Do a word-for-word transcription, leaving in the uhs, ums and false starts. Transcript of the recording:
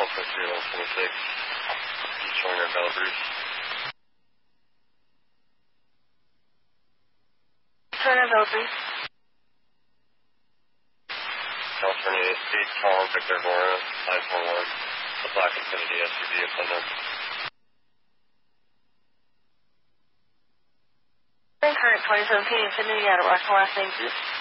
Pulse zero twenty-six. Showing our Bella Bruce. Showing our Bella Bruce. California eight Tower Victor Nora five four one. The Black Infinity S U V attendant. Current twenty seventeen Infinity out of Russell, last name Goose.